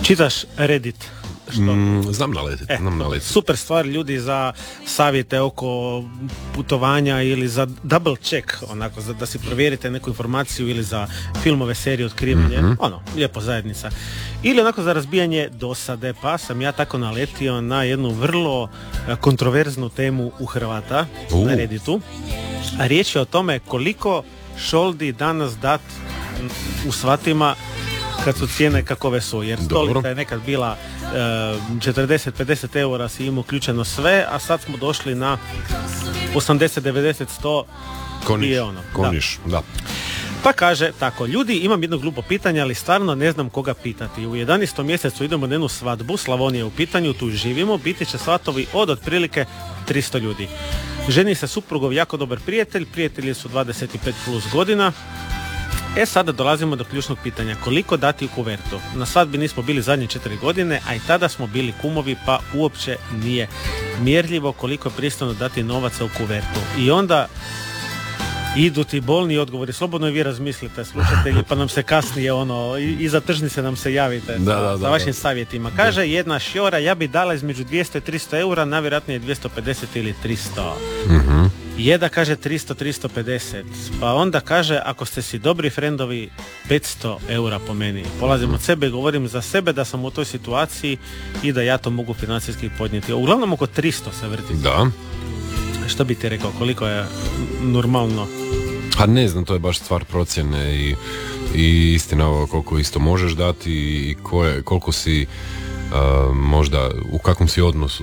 Čitaš Reddit? Znam naletiti. Super stvar ljudi za savjete oko putovanja ili za double check, onako, da si provjerite neku informaciju ili za filmove, serije, otkrivanje, lijepo zajednica. Ili onako za razbijanje dosade, pa sam ja tako naletio na jednu vrlo kontroverznu temu u Hrvata na Redditu. A riječ je o tome koliko šoldi danas dat u kad su cijene kakove su, jer stolica je nekad bila 40-50 eura si imao uključeno sve, a sad smo došli na 80-90-100 Koniš, da. Pa kaže tako, ljudi, imam jedno glupo pitanje, ali stvarno ne znam koga pitati. U 11. mjesecu idemo na jednu svadbu, Slavonija je u pitanju, tu živimo, biti će svatovi od otprilike 300 ljudi. Ženi se suprugov jako dobar prijatelji su 25 plus godina. Sada dolazimo do ključnog pitanja, koliko dati u kuvertu? Na svadbi nismo bili zadnje 4 godine, a i tada smo bili kumovi, pa uopće nije mjerljivo koliko je pristojno dati novaca u kuvertu. I onda idu ti bolni odgovori, slobodno i vi razmislite, slušatelji, pa nam se kasnije iza tržnice nam se javite sa vašim savjetima. Kaže jedna šjora, ja bi dala između 200 i 300 eura, najvjerojatnije 250 ili 300. Jeda kaže 300-350, pa onda kaže ako ste si dobri frendovi 500 eura po meni. Polazim od sebe i govorim za sebe da sam u toj situaciji i da ja to mogu financijski podnijeti. Uglavnom oko 300 se vrti. Da. Što bi ti rekao, koliko je normalno? A ne znam, to je baš stvar procjene i istina koliko isto možeš dati i koliko si možda u kakvom si odnosu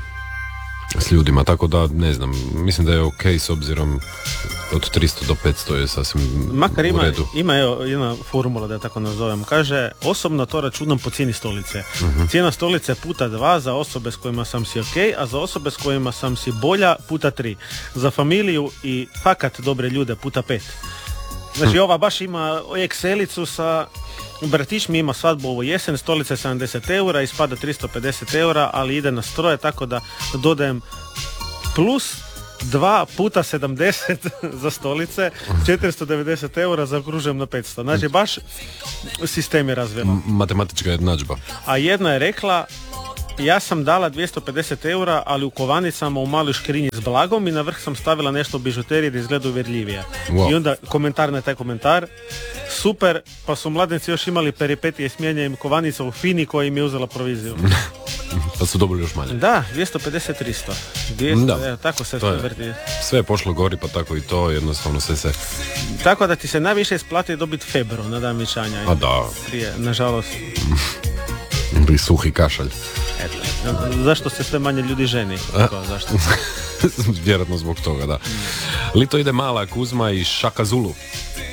s ljudima, tako da ne znam, mislim da je ok s obzirom od 300 do 500 je sasvim makar u redu. Ima jedna formula, da je tako nazovem, kaže osobno to računam po cijeni stolice. Cijena stolice puta 2 za osobe s kojima sam si ok, a za osobe s kojima sam si bolja puta 3. Za familiju i fakat dobre ljude puta 5. Znači ova baš ima Excelicu sa bratić mi ima svadbu ovo jesen, stolica je 70 eura, ispada 350 eura, ali ide na stroje, tako da dodajem plus 2 puta 70 za stolice, 490 eura zaokružujem na 500. Znači baš sistem je razvijeno. Matematička jednadžba. A jedna je rekla, ja sam dala 250 eura, ali u kovanicama u maloj škrinji s blagom i na vrh sam stavila nešto u bižuteriji da izgleda uvjerljivije. Wow. I onda komentar na taj komentar, super, pa su mladenci još imali peripetije s mijenjanjem kovanica u Fini koja im je uzela proviziju. Pa su dobili još manje. Da, 250-300. Da. Tako se vrti. Sve je pošlo gori, pa tako i to, jednostavno sve se... Tako da ti se najviše isplati dobiti febru na dan vičanja. A da. Prije, nažalost. Ili suhi kašalj. Zašto se sve manje ljudi ženi? Zašto? Vjerojatno zbog toga, da. Lito ide mala Kuzma i Šaka Zulu.